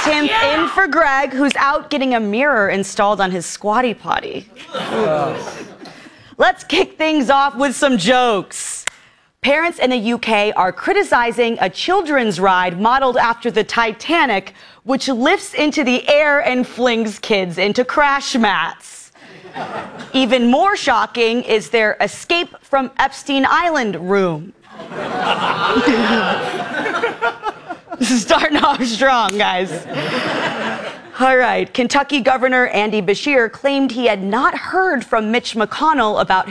Tim in for Greg, who's out getting a mirror installed on his squatty potty. Let's kick things off with some jokes. Parents in the UK are criticizing a children's ride modeled after the Titanic, which lifts into the air and flings kids into crash mats. Even more shocking is their escape from Epstein Island room. This is starting off strong, guys. All right, Kentucky Governor Andy Beshear claimed he had not heard from Mitch McConnell about